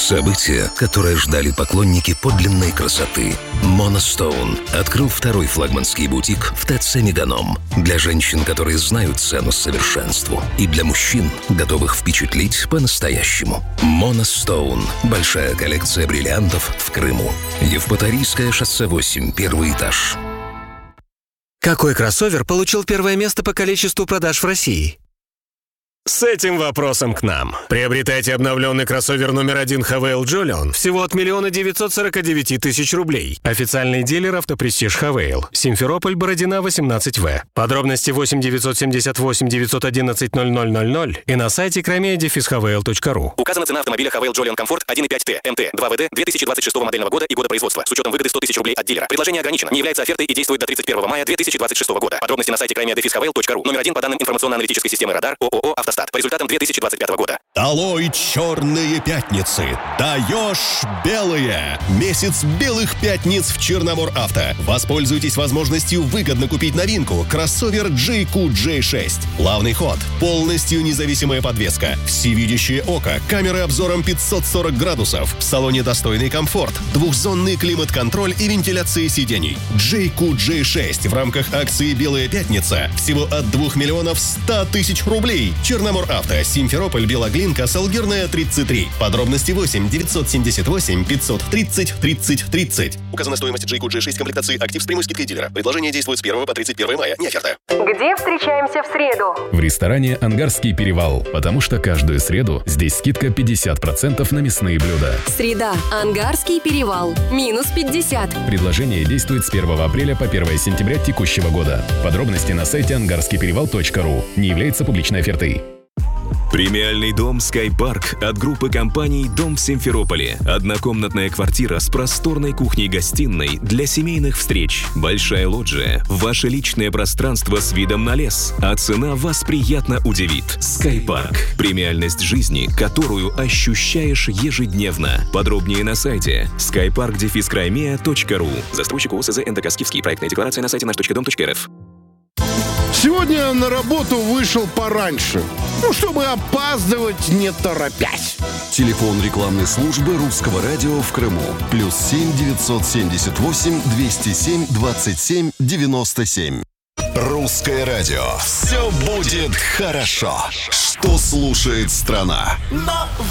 Событие, которое ждали поклонники подлинной красоты. Monostone открыл второй флагманский бутик в ТЦ «Меганом». Для женщин, которые знают цену совершенству. И для мужчин, готовых впечатлить по-настоящему. Monostone. Большая коллекция бриллиантов в Крыму. Евпаторийское шоссе 8, первый этаж. Какой кроссовер получил первое место по количеству продаж в России? С этим вопросом к нам. Приобретайте обновленный кроссовер номер 1 Хавейл Джолион всего от 1 949 000 рублей. Официальный дилер «Автопрестиж Хавейл». Симферополь, Бородина, 18В. Подробности 8 978 911 0000 и на сайте crimea-havel.ru. Указана цена автомобиля Хавейл Джолион Комфорт 1.5T МТ 2ВД 2026 модельного года и года производства с учетом выгоды 100 000 рублей от дилера. Предложение ограничено, не является офертой и действует до 31 мая 2026 года. Подробности на сайте crimea-havel.ru. Номер 1 по данным информационно-аналитической системы «Радар» ООО «Автостат». По результатам 2025 года. Долой черные пятницы! Даешь белые! Месяц белых пятниц в Черномор Авто. Воспользуйтесь возможностью выгодно купить новинку кроссовер JQ-J6. Плавный ход, полностью независимая подвеска, всевидящее око, камеры обзором 540 градусов, в салоне достойный комфорт, двухзонный климат-контроль и вентиляция сидений. JQ-J6 в рамках акции «Белая пятница» всего от 2 100 000 рублей. Черномор Авто, Симферополь, Белоглинка, Салгирная, 33. Подробности 8 978 530 30 30. Указана стоимость JQ-J6 комплектации «Актив» с прямой скидкой дилера. Предложение действует с 1 по 31 мая. Не оферта. Где встречаемся в среду? В ресторане «Ангарский перевал», потому что каждую среду здесь скидка 50% на мясные блюда. Среда. Ангарский перевал. Минус 50. Предложение действует с 1 апреля по 1 сентября текущего года. Подробности на сайте angarskiyperевал.ru. Не является публичной офертой. Премиальный дом «Скайпарк» от группы компаний «Дом в Симферополе». Однокомнатная квартира с просторной кухней-гостиной для семейных встреч. Большая лоджия. Ваше личное пространство с видом на лес. А цена вас приятно удивит. «Скайпарк». Премиальность жизни, которую ощущаешь ежедневно. Подробнее на сайте skypark-crimea.ru. Застройщик ОСЗ НДК «Скифский». Проектная декларация на сайте наш.дом.рф. Сегодня на работу вышел пораньше, чтобы опаздывать не торопясь. Телефон рекламной службы Русского радио в Крыму. +7 978 207 27 97. Русское радио. Все будет хорошо. Что слушает страна?